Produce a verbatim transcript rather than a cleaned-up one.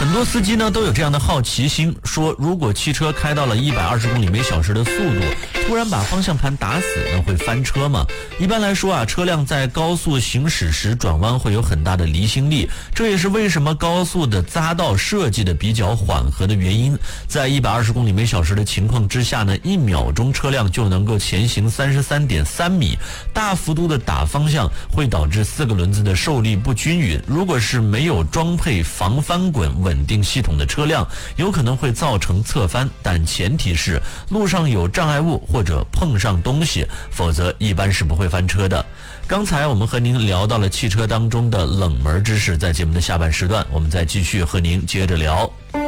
很多司机呢都有这样的好奇心，说如果汽车开到了一百二十公里每小时的速度，突然把方向盘打死，那会翻车吗？一般来说啊，车辆在高速行驶时转弯会有很大的离心力，这也是为什么高速的匝道设计的比较缓和的原因。在一百二十公里每小时的情况之下呢，一秒钟车辆就能够前行三十三点三米，大幅度的打方向会导致四个轮子的受力不均匀。如果是没有装配防翻滚稳定系统的车辆，有可能会造成侧翻，但前提是路上有障碍物或者碰上东西，否则一般是不会翻车的。刚才我们和您聊到了汽车当中的冷门知识，在节目的下半时段，我们再继续和您接着聊。